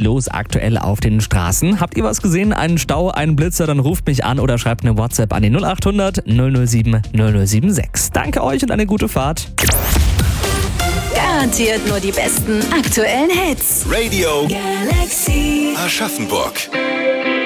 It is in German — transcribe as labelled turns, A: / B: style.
A: los aktuell auf den Straßen? Habt ihr was gesehen? Einen Stau, einen Blitzer? Dann ruft mich an oder schreibt eine WhatsApp an die 0800 007 076. Danke euch und eine gute Fahrt.
B: Garantiert nur die besten aktuellen Hits.
C: Radio
B: Galaxy.
C: Aschaffenburg.